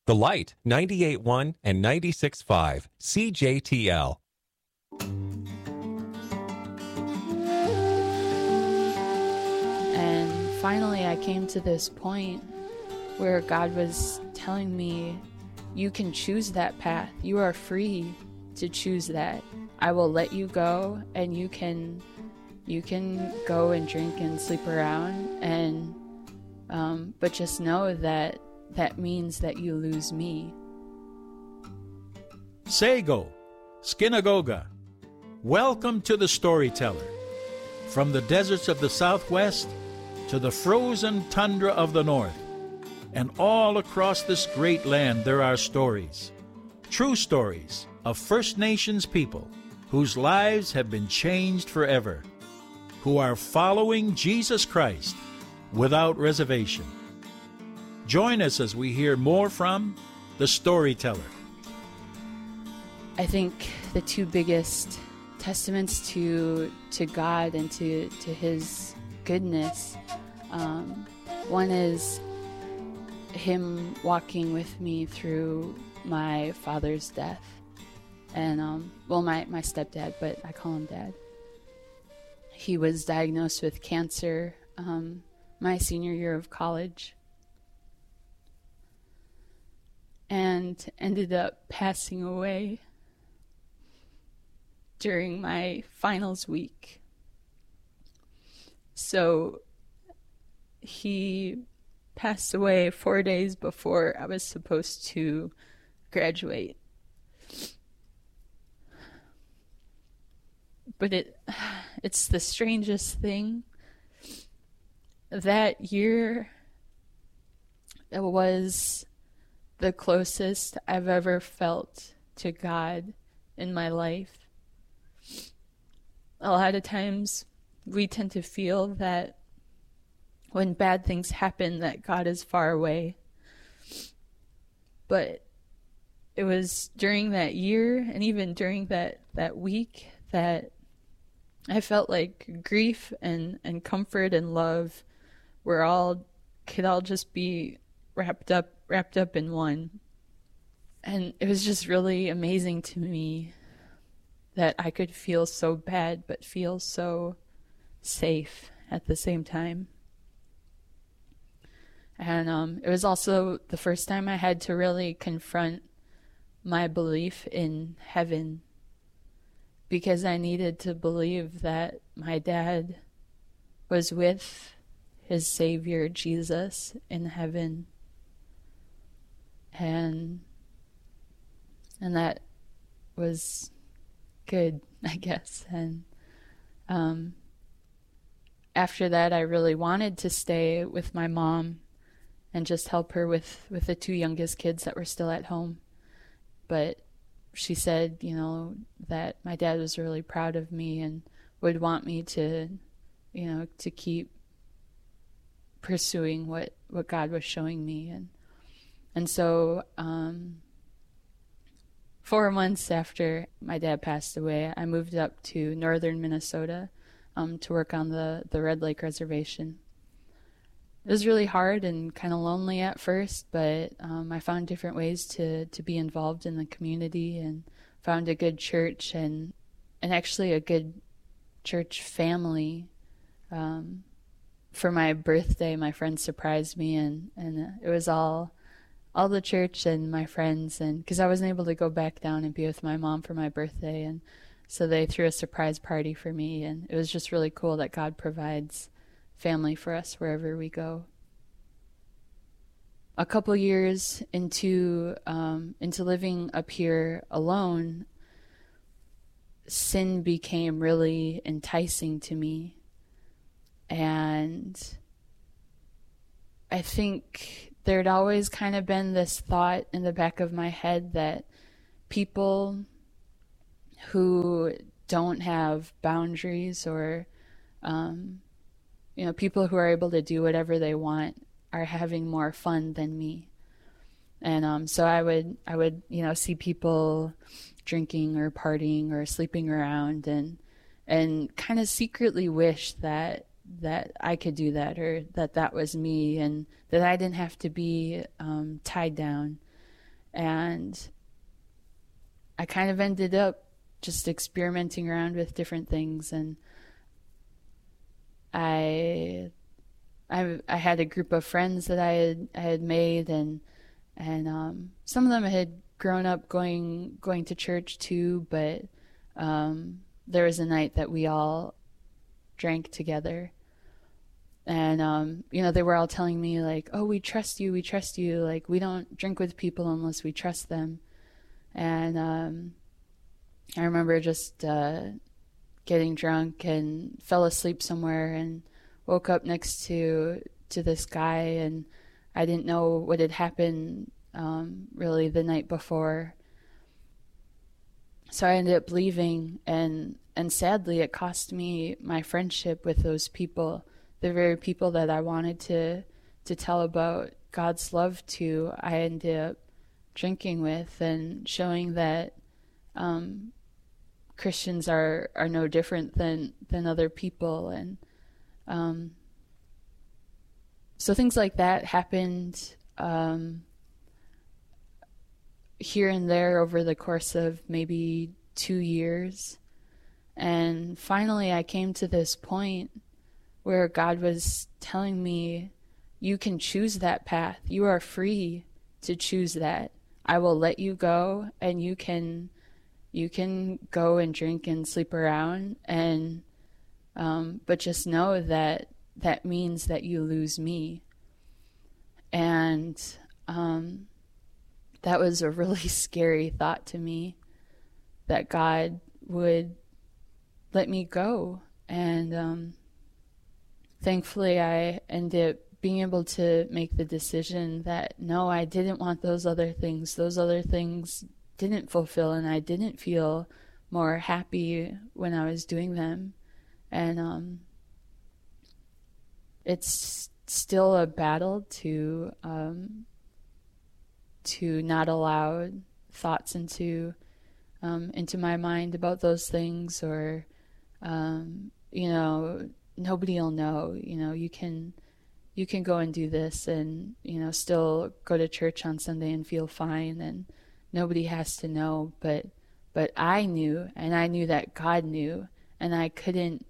The Light, 98.1 and 96.5, CJTL. And finally, I came to this point where God was telling me, you can choose that path. You are free to choose that. I will let you go, and you can go and drink and sleep around, and but just know that means that you lose me. Sego, Skinagoga, welcome to the Storyteller. From the deserts of the Southwest to the frozen tundra of the North, and all across this great land there are stories, true stories of First Nations people whose lives have been changed forever, who are following Jesus Christ without reservation. Join us as we hear more from the Storyteller. I think the two biggest testaments to God and to His goodness, one is Him walking with me through my father's death, and my stepdad, but I call him Dad. He was diagnosed with cancer my senior year of college, and ended up passing away during my finals week. So he passed away 4 days before I was supposed to graduate. But it's the strangest thing. That year, it was the closest I've ever felt to God in my life. A lot of times we tend to feel that when bad things happen that God is far away. But it was during that year and even during that week that I felt like grief and comfort and love could all just be wrapped up in one. And it was just really amazing to me that I could feel so bad but feel so safe at the same time. And it was also the first time I had to really confront my belief in heaven, because I needed to believe that my dad was with his Savior, Jesus, in heaven. And that was good, I guess. And after that, I really wanted to stay with my mom and just help her with the two youngest kids that were still at home. But she said, that my dad was really proud of me and would want me to, to keep pursuing what God was showing me. And so 4 months after my dad passed away, I moved up to northern Minnesota to work on the Red Lake Reservation. It was really hard and kind of lonely at first, but I found different ways to be involved in the community and found a good church and actually a good church family. For my birthday, my friends surprised me, and it was all the church and my friends, and because I wasn't able to go back down and be with my mom for my birthday, and so they threw a surprise party for me, and it was just really cool that God provides family for us wherever we go. A couple years into living up here alone, sin became really enticing to me. And I think there'd always kind of been this thought in the back of my head that people who don't have boundaries or people who are able to do whatever they want are having more fun than me. And so I would see people drinking or partying or sleeping around and kind of secretly wish that I could do that, or that was me, and that I didn't have to be tied down. And I kind of ended up just experimenting around with different things. And I had a group of friends that I had made, and some of them had grown up going to church too, but there was a night that we all drank together. And, they were all telling me, like, oh, we trust you. Like, we don't drink with people unless we trust them. And I remember just getting drunk and fell asleep somewhere and woke up next to this guy, and I didn't know what had happened really the night before. So I ended up leaving, and sadly it cost me my friendship with those people. The very people that I wanted to tell about God's love to, I ended up drinking with and showing that Christians are no different than other people. And so things like that happened here and there over the course of maybe 2 years. And finally I came to this point where God was telling me, you can choose that path. You are free to choose that. I will let you go, and you can go and drink and sleep around, and but just know that means that you lose me. And that was a really scary thought to me, that God would let me go. And thankfully, I ended up being able to make the decision that no, I didn't want those other things. Those other things didn't fulfill, and I didn't feel more happy when I was doing them. And it's still a battle to not allow thoughts into my mind about those things, or nobody will know. You can go and do this and still go to church on Sunday and feel fine, and nobody has to know. But I knew, and I knew that God knew, and I couldn't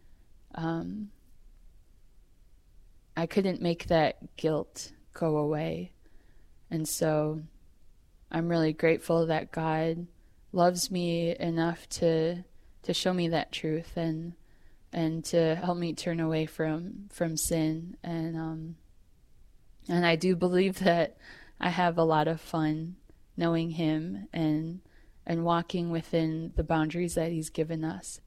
make that guilt go away. And so I'm really grateful that God loves me enough to show me that truth, and to help me turn away from sin. And I do believe that I have a lot of fun knowing Him and walking within the boundaries that He's given us.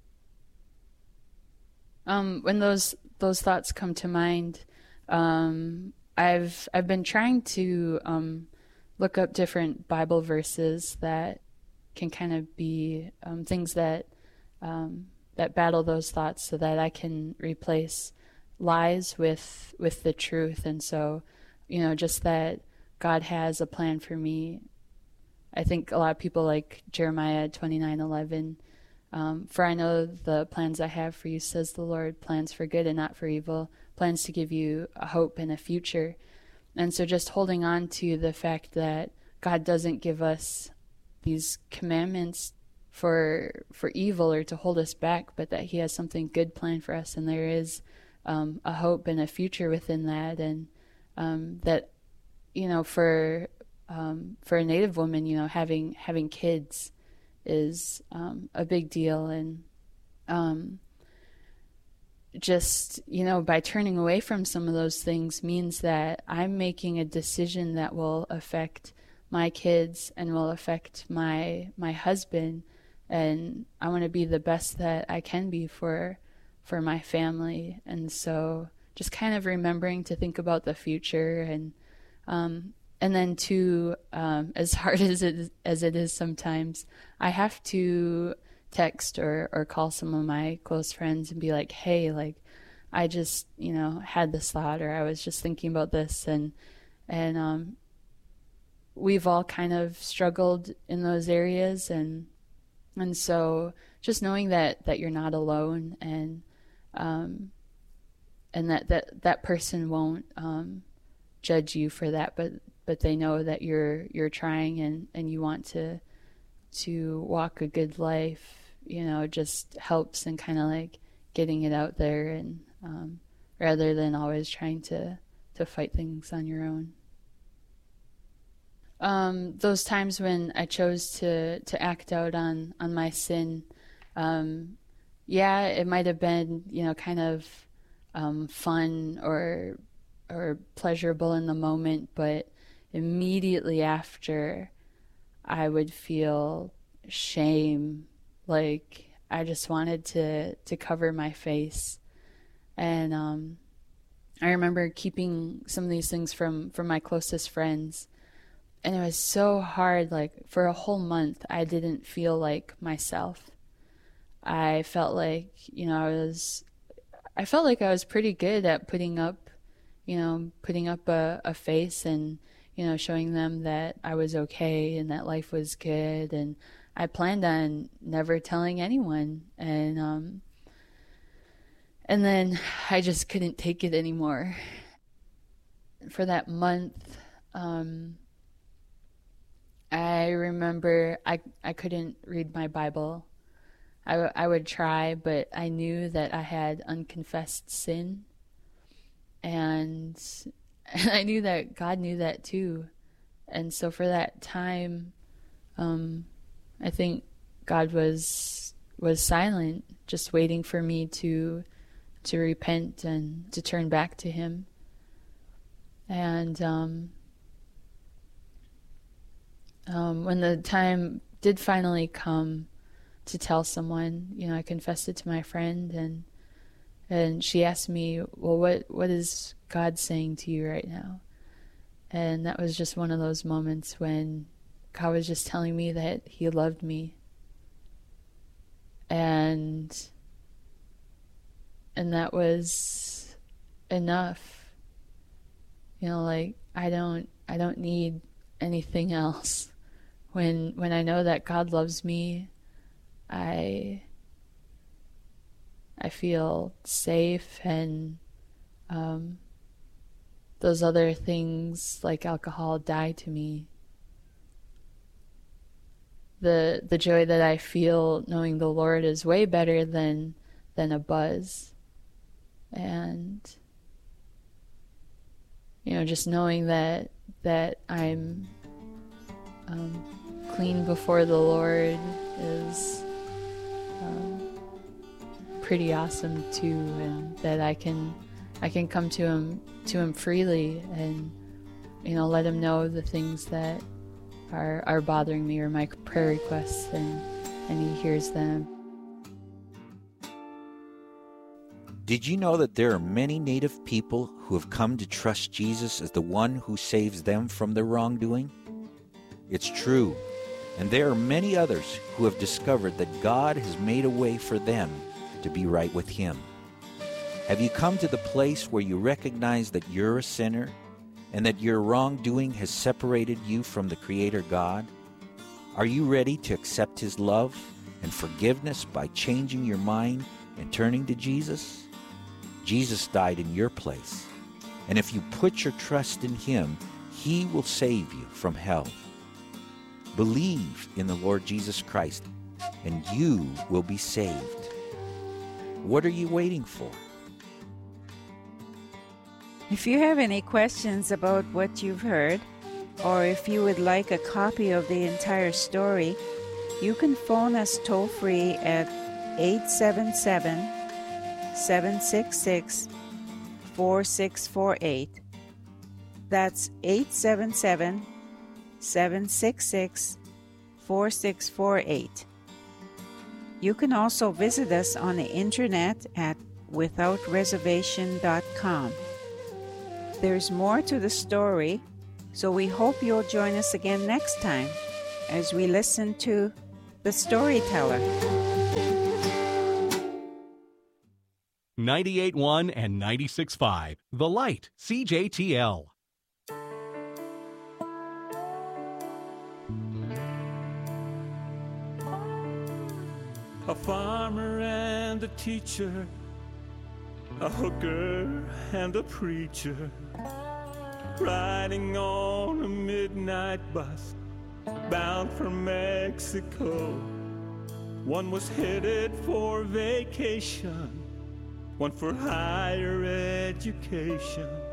When those thoughts come to mind, I've been trying to look up different Bible verses that can kind of be things that battle those thoughts, so that I can replace lies with the truth. And so, just that God has a plan for me. I think a lot of people like Jeremiah 29:11. For I know the plans I have for you, says the Lord, plans for good and not for evil, plans to give you a hope and a future. And so just holding on to the fact that God doesn't give us these commandments for evil or to hold us back, but that He has something good planned for us, and there is a hope and a future within that. And that for a Native woman, having kids is a big deal. And just by turning away from some of those things means that I'm making a decision that will affect my kids and will affect my husband. And I want to be the best that I can be for my family. And so just kind of remembering to think about the future, and then too, as hard as it is sometimes, I have to text or call some of my close friends and be like, hey, like, I just had this thought, or I was just thinking about this, and we've all kind of struggled in those areas. And so just knowing that you're not alone, and that person won't judge you for that, but they know that you're trying and you want to walk a good life, just helps in kind of like getting it out there, and rather than always trying to fight things on your own. Those times when I chose to act out on my sin, it might have been, kind of fun or pleasurable in the moment, but immediately after, I would feel shame, like I just wanted to cover my face. And I remember keeping some of these things from my closest friends. And it was so hard, like for a whole month, I didn't feel like myself. I felt like, I felt like I was pretty good at putting up a face and, showing them that I was okay and that life was good. And I planned on never telling anyone. And then I just couldn't take it anymore. For that month, I remember I couldn't read my Bible. I would try, but I knew that I had unconfessed sin. And I knew that God knew that too. And so for that time, I think God was silent, just waiting for me to repent and to turn back to Him. And when the time did finally come to tell someone, I confessed it to my friend, and she asked me, well, what is God saying to you right now? And that was just one of those moments when God was just telling me that He loved me. And that was enough. Like I don't need anything else. When I know that God loves me, I feel safe, and those other things like alcohol die to me. The joy that I feel knowing the Lord is way better than a buzz. And just knowing that I'm clean before the Lord is pretty awesome too, and that I can come to him freely, and let Him know the things that are bothering me or my prayer requests, and He hears them. Did you know that there are many Native people who have come to trust Jesus as the one who saves them from their wrongdoing? It's true, and there are many others who have discovered that God has made a way for them to be right with Him. Have you come to the place where you recognize that you're a sinner and that your wrongdoing has separated you from the Creator God? Are you ready to accept His love and forgiveness by changing your mind and turning to Jesus? Jesus died in your place, and if you put your trust in Him, He will save you from hell. Believe in the Lord Jesus Christ, and you will be saved. What are you waiting for? If you have any questions about what you've heard, or if you would like a copy of the entire story, you can phone us toll-free at 877-766-4648. That's 877-766-4648. You can also visit us on the internet at withoutreservation.com. There's more to the story, so we hope you'll join us again next time as we listen to The Storyteller. 98.1 and 96.5, The Light, CJTL. A farmer and a teacher, a hooker and a preacher, riding on a midnight bus bound for Mexico. One was headed for vacation, one for higher education.